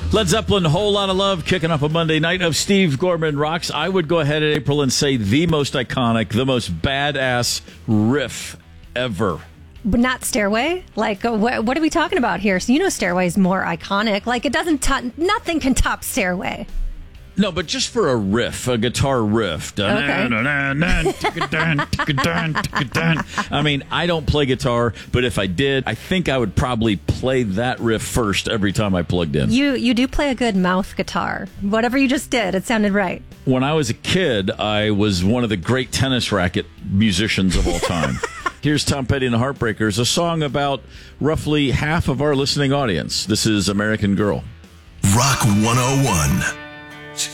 Led Zeppelin, Whole Lotta Love, kicking off a Monday night of Steve Gorman Rocks. I would go ahead in April and say the most iconic, the most badass riff ever. But not Stairway? Like, what are we talking about here? So, Stairway is more iconic. Like, it doesn't, nothing can top Stairway. No, but just for a riff, a guitar riff. Okay. I mean, I don't play guitar, but if I did, I think I would probably play that riff first every time I plugged in. You do play a good mouth guitar. Whatever you just did, it sounded right. When I was a kid, I was one of the great tennis racket musicians of all time. Here's Tom Petty and the Heartbreakers, a song about roughly half of our listening audience. This is American Girl. Rock 101.